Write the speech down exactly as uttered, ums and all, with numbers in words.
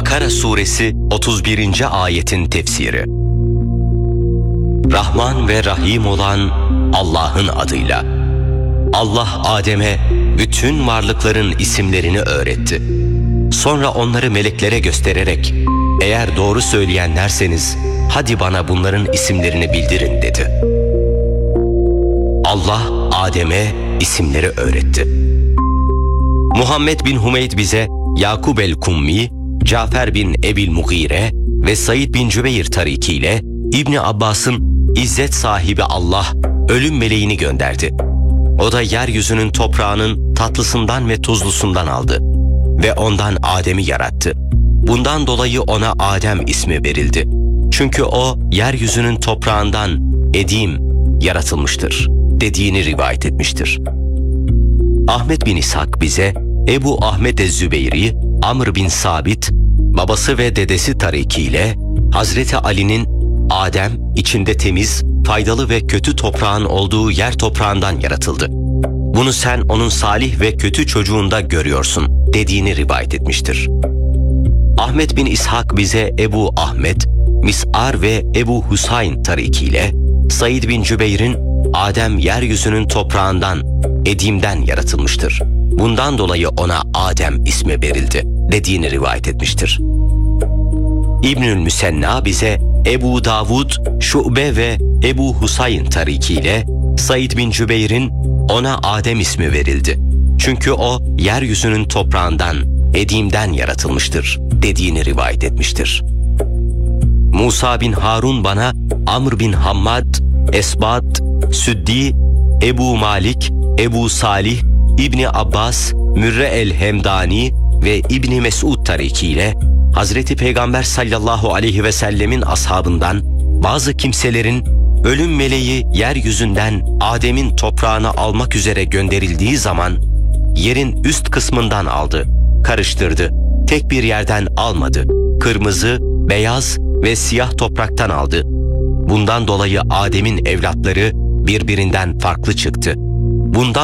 Bakara suresi otuz birinci ayetin tefsiri. Rahman ve Rahim olan Allah'ın adıyla. Allah Adem'e bütün varlıkların isimlerini öğretti. Sonra onları meleklere göstererek, eğer doğru söyleyenlerseniz hadi bana bunların isimlerini bildirin dedi. Allah Adem'e isimleri öğretti. Muhammed bin Hümeyd bize Yakub el-Kummi, Cafer bin Ebil Mugire ve Said bin Cübeyr tarikiyle İbni Abbas'ın İzzet sahibi Allah ölüm meleğini gönderdi. O da yeryüzünün toprağının tatlısından ve tuzlusundan aldı ve ondan Adem'i yarattı. Bundan dolayı ona Adem ismi verildi. Çünkü o yeryüzünün toprağından edim yaratılmıştır dediğini rivayet etmiştir. Ahmet bin İshak bize Ebu Ahmed ez-Zübeyri, Amr bin Sabit, babası ve dedesi tarikiyle Hazreti Ali'nin Adem içinde temiz, faydalı ve kötü toprağın olduğu yer toprağından yaratıldı. Bunu sen onun salih ve kötü çocuğunda görüyorsun dediğini rivayet etmiştir. Ahmet bin İshak bize Ebu Ahmet, Mis'ar ve Ebu Husayn tarikiyle Said bin Cübeyr'in Adem yeryüzünün toprağından, edimden yaratılmıştır. Bundan dolayı ona Adem ismi verildi dediğini rivayet etmiştir. İbnül Müsenna bize Ebu Davud, Şube ve Ebu Husayn tarikiyle Said bin Cübeyr'in ona Adem ismi verildi. Çünkü o yeryüzünün toprağından, edimden yaratılmıştır dediğini rivayet etmiştir. Musa bin Harun bana Amr bin Hammad, Esbat, Süddi, Ebu Malik, Ebu Salih, İbni Abbas, Mürre el-Hemdani ve İbni Mesud tarikiyle Hazreti Peygamber sallallahu aleyhi ve sellemin ashabından bazı kimselerin ölüm meleği yeryüzünden Adem'in toprağını almak üzere gönderildiği zaman yerin üst kısmından aldı, karıştırdı, tek bir yerden almadı, kırmızı, beyaz ve siyah topraktan aldı. Bundan dolayı Adem'in evlatları birbirinden farklı çıktı. Bundan